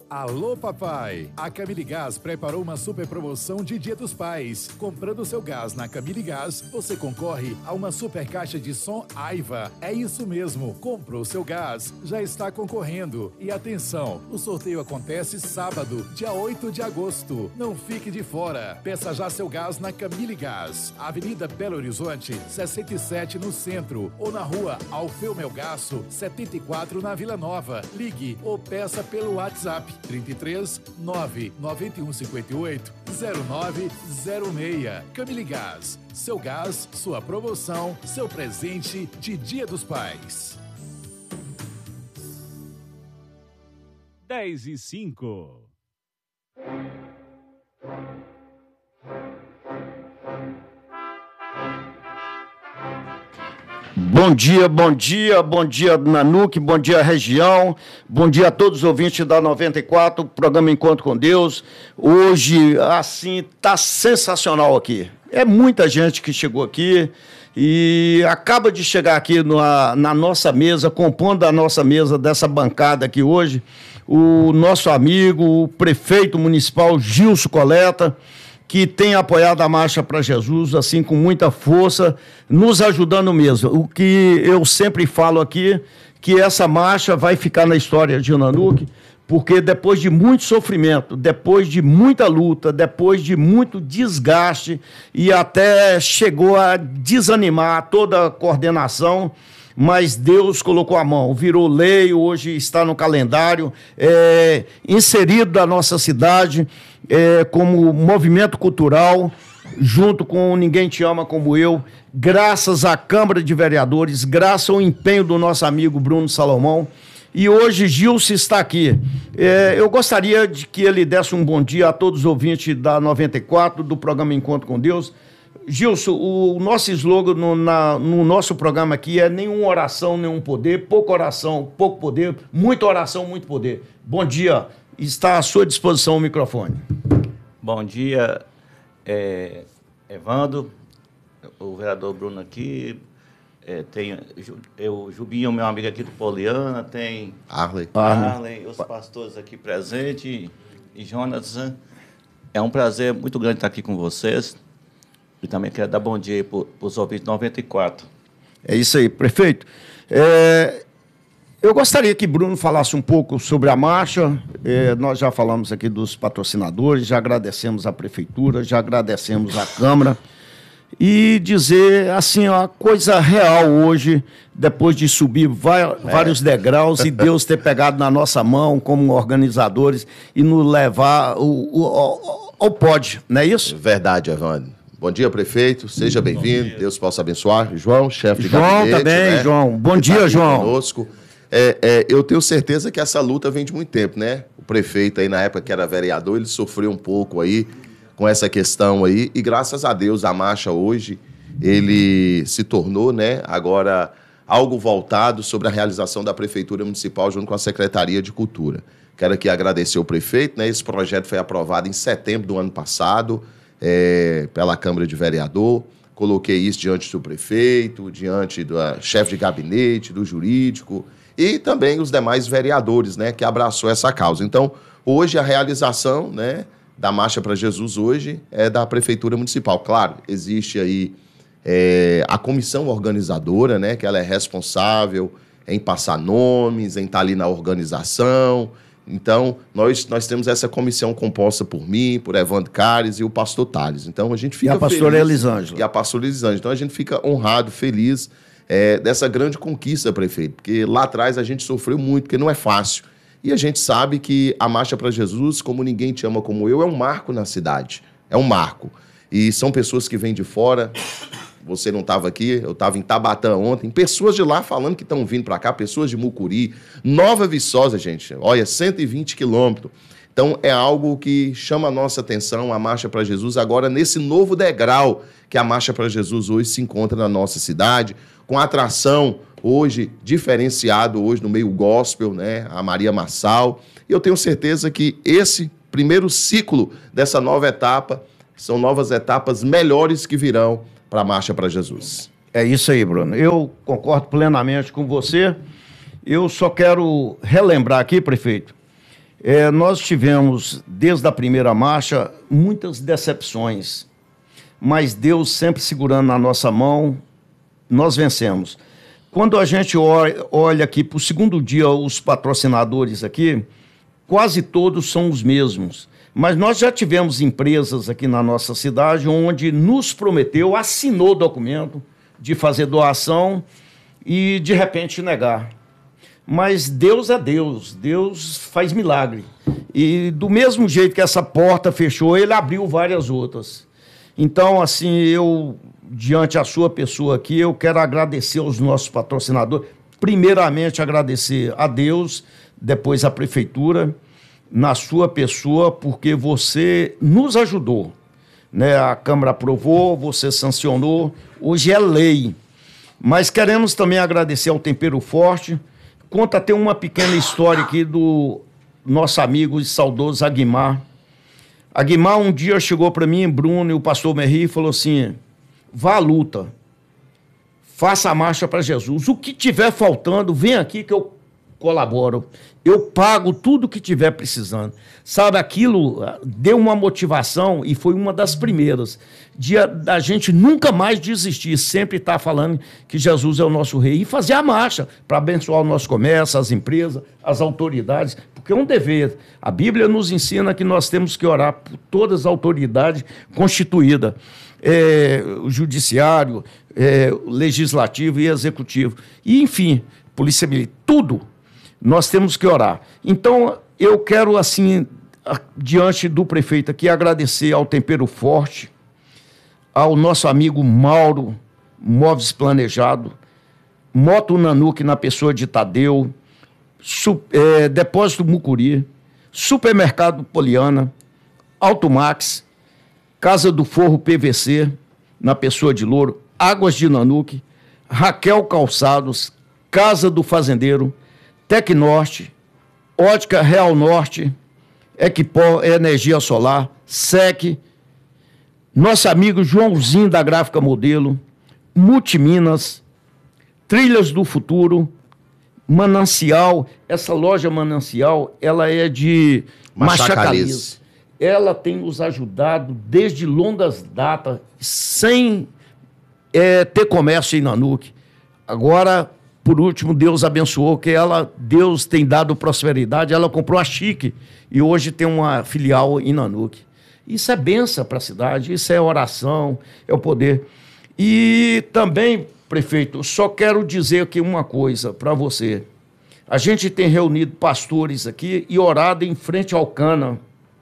Alô, papai! A Camille Gás preparou uma super promoção de Dia dos Pais. Comprando seu gás na Camille Gás, você concorre a uma super caixa de som Aiva. É isso mesmo, comprou seu gás, já está concorrendo. E atenção, o sorteio acontece sábado, dia 8 de agosto. Não fique de fora. Peça já seu gás na Camille Gás, Avenida Belo Horizonte, 67 no centro, ou na rua Alfeu Melgaço, 74 na Vila Nova. Ligue ou peça pelo WhatsApp 33 991 58 0906. Camille Gás, seu gás, sua promoção, seu presente de Dia dos Pais. 10:05. Bom dia, Nanuque, bom dia, região, bom dia a todos os ouvintes da 94, programa Encontro com Deus. Hoje, assim, tá sensacional aqui. É muita gente que chegou aqui e acaba de chegar aqui na nossa mesa, compondo a nossa mesa dessa bancada aqui hoje, o nosso amigo, o prefeito municipal Gilson Coleta, que tem apoiado a Marcha para Jesus, assim, com muita força, nos ajudando mesmo. O que eu sempre falo aqui, que essa marcha vai ficar na história de Nanuque, porque depois de muito sofrimento, depois de muita luta, depois de muito desgaste, e até chegou a desanimar toda a coordenação, mas Deus colocou a mão, virou lei, hoje está no calendário, inserido da nossa cidade, como movimento cultural, junto com Ninguém Te Ama Como Eu, graças à Câmara de Vereadores, graças ao empenho do nosso amigo Bruno Salomão. E hoje Gilson está aqui. Eu gostaria de que ele desse um bom dia a todos os ouvintes da 94, do programa Encontro com Deus. Gilson, o nosso slogan no nosso programa aqui é nenhuma oração, nenhum poder, pouca oração, pouco poder, muita oração, muito poder. Bom dia, está à sua disposição o microfone. Bom dia, Evandro, o vereador Bruno aqui, tem o Jubinho, meu amigo aqui do Poliana, tem Arley, os pastores aqui presentes e Jonas. É um prazer muito grande estar aqui com vocês. E também quero dar bom dia para os ouvintes 94. É isso aí, prefeito. Eu gostaria que Bruno falasse um pouco sobre a marcha. Nós já falamos aqui dos patrocinadores, já agradecemos a prefeitura, já agradecemos a Câmara. E dizer, assim, a coisa real hoje, depois de subir vários degraus e Deus ter pegado na nossa mão como organizadores e nos levar ao pódio, não é isso? Verdade, Evandro. Bom dia, prefeito. Seja bem-vindo. Deus possa abençoar. João, chefe de gabinete. João também, né? João. Bom dia, João. Conosco. Eu tenho certeza que essa luta vem de muito tempo, né? O prefeito aí, na época que era vereador, ele sofreu um pouco aí com essa questão aí. E graças a Deus, a marcha hoje, ele se tornou, né? Agora, algo voltado sobre a realização da Prefeitura Municipal junto com a Secretaria de Cultura. Quero aqui agradecer o prefeito, né? Esse projeto foi aprovado em setembro do ano passado, pela Câmara de Vereador, coloquei isso diante do prefeito, diante do chefe de gabinete, do jurídico e também os demais vereadores, né, que abraçou essa causa. Então, hoje a realização, né, da Marcha para Jesus hoje é da Prefeitura Municipal. Claro, existe aí a comissão organizadora, né, que ela é responsável em passar nomes, em estar ali na organização. Então, nós temos essa comissão composta por mim, por Evandro Cares e o pastor Tales. Então, a gente fica feliz. E a pastora Elisângela. E a pastora Elisângela. Então, a gente fica honrado, feliz dessa grande conquista, prefeito. Porque lá atrás a gente sofreu muito, porque não é fácil. E a gente sabe que a Marcha para Jesus, como Ninguém Te Ama Como Eu, é um marco na cidade. É um marco. E são pessoas que vêm de fora. Você não estava aqui, eu estava em Tabatã ontem. Pessoas de lá falando que estão vindo para cá, pessoas de Mucuri, Nova Viçosa, gente. Olha, 120 quilômetros. Então, é algo que chama a nossa atenção, a Marcha para Jesus, agora nesse novo degrau que a Marcha para Jesus hoje se encontra na nossa cidade, com atração hoje, diferenciado hoje no meio gospel, né? A Maria Massal. E eu tenho certeza que esse primeiro ciclo dessa nova etapa são novas etapas melhores que virão para a Marcha para Jesus. É isso aí, Bruno. Eu concordo plenamente com você. Eu só quero relembrar aqui, prefeito, Nós tivemos, desde a primeira marcha, muitas decepções, mas Deus sempre segurando na nossa mão, nós vencemos. Quando a gente olha aqui para o segundo dia, os patrocinadores aqui, quase todos são os mesmos. Mas nós já tivemos empresas aqui na nossa cidade onde nos prometeu, assinou o documento de fazer doação e de repente negar. Mas Deus é Deus, Deus faz milagre. E do mesmo jeito que essa porta fechou, ele abriu várias outras. Então, assim, eu, diante da sua pessoa aqui, eu quero agradecer aos nossos patrocinadores. Primeiramente, agradecer a Deus, depois a prefeitura, na sua pessoa, porque você nos ajudou. Né? A Câmara aprovou, você sancionou, hoje é lei. Mas queremos também agradecer ao Tempero Forte. Conta até uma pequena história aqui do nosso amigo e saudoso Aguimar. Aguimar um dia chegou para mim, Bruno, e o pastor Merri, e falou assim, vá à luta, faça a marcha para Jesus. O que tiver faltando, vem aqui que eu colaboro. Eu pago tudo que tiver precisando. Sabe, aquilo deu uma motivação e foi uma das primeiras. Da gente nunca mais desistir, sempre estar falando que Jesus é o nosso rei e fazer a marcha para abençoar o nosso comércio, as empresas, as autoridades, porque é um dever. A Bíblia nos ensina que nós temos que orar por todas as autoridades constituídas, o judiciário, o legislativo e executivo. E, enfim, polícia militar, tudo. Nós temos que orar. Então, eu quero, assim, diante do prefeito aqui, agradecer ao Tempero Forte, ao nosso amigo Mauro, Móveis Planejado, Moto Nanuque na pessoa de Tadeu, Depósito Mucuri, Supermercado Poliana, Automax, Casa do Forro PVC, na pessoa de Louro, Águas de Nanuque, Raquel Calçados, Casa do Fazendeiro, Tecnorte, Ótica Real Norte, Equipó Energia Solar, SEC, nosso amigo Joãozinho da Gráfica Modelo, Multiminas, Trilhas do Futuro, Manancial. Essa loja Manancial, ela é de Machacaliz. Ela tem nos ajudado desde longas datas, sem ter comércio em Nanuque. Agora, por último, Deus abençoou, que Deus tem dado prosperidade, ela comprou a Chique e hoje tem uma filial em Nanuque. Isso é bênção para a cidade, isso é oração, é o poder. E também, prefeito, só quero dizer aqui uma coisa para você. A gente tem reunido pastores aqui e orado em frente ao Cana,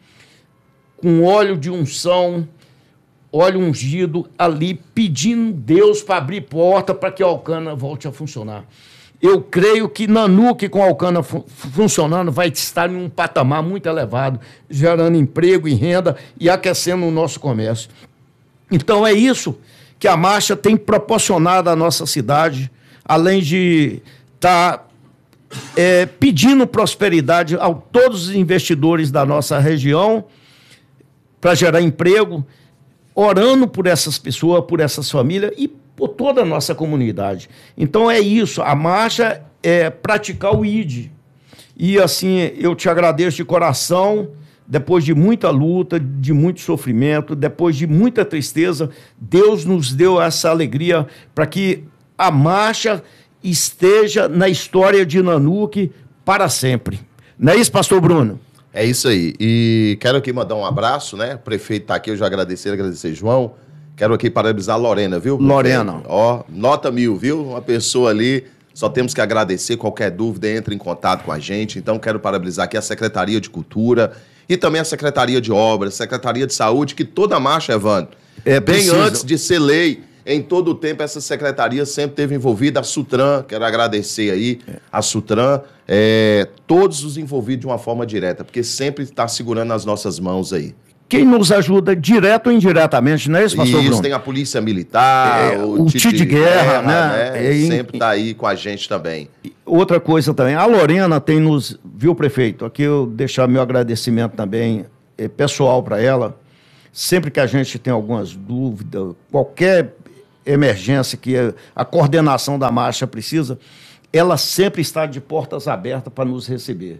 com óleo de unção, óleo ungido ali, pedindo Deus para abrir porta para que a Alcântara volte a funcionar. Eu creio que Nanuque, com a Alcântara funcionando, vai estar em um patamar muito elevado, gerando emprego e renda e aquecendo o nosso comércio. Então é isso que a marcha tem proporcionado à nossa cidade, além de estar pedindo prosperidade a todos os investidores da nossa região para gerar emprego, orando por essas pessoas, por essas famílias e por toda a nossa comunidade. Então é isso, a marcha é praticar o ID. E assim, eu te agradeço de coração, depois de muita luta, de muito sofrimento, depois de muita tristeza, Deus nos deu essa alegria para que a marcha esteja na história de Nanuque para sempre. Não é isso, pastor Bruno? É isso aí. E quero aqui mandar um abraço, né? O prefeito está aqui, eu já agradecer João. Quero aqui parabenizar a Lorena, viu? Lorena. Ó, nota 1000, viu? Uma pessoa ali, só temos que agradecer. Qualquer dúvida, entre em contato com a gente. Então, quero parabenizar aqui a Secretaria de Cultura e também a Secretaria de Obras, Secretaria de Saúde, que toda a marcha, Evandro, bem antes de ser lei, em todo o tempo, essa secretaria sempre teve envolvida. A Sutran, quero agradecer aí, a Sutran, todos os envolvidos de uma forma direta, porque sempre está segurando nas nossas mãos aí. Quem nos ajuda direto ou indiretamente, não é isso, pastor Bruno? Isso, tem a Polícia Militar, o Tite de Guerra, né? Sempre está aí com a gente também. Outra coisa também, a Lorena tem nos... Viu, prefeito? Aqui eu deixar meu agradecimento também pessoal para ela. Sempre que a gente tem algumas dúvidas, qualquer emergência que a coordenação da marcha precisa, ela sempre está de portas abertas para nos receber.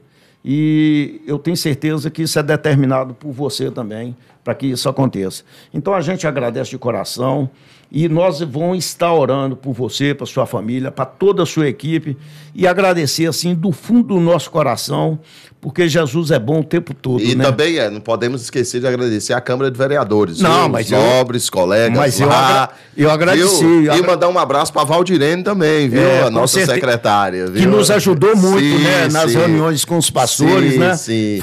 E eu tenho certeza que isso é determinado por você também, para que isso aconteça. Então a gente agradece de coração e nós vamos estar orando por você, para sua família, para toda a sua equipe e agradecer assim do fundo do nosso coração, porque Jesus é bom o tempo todo. E né? também não podemos esquecer de agradecer a Câmara de Vereadores. Não, viu? mas os nobres, colegas mas lá. eu agradeci. E mandar um abraço para a Valdirene também, viu? A nossa secretária. Viu? Que nos ajudou muito, né? Nas reuniões com os pastores, né? Sim.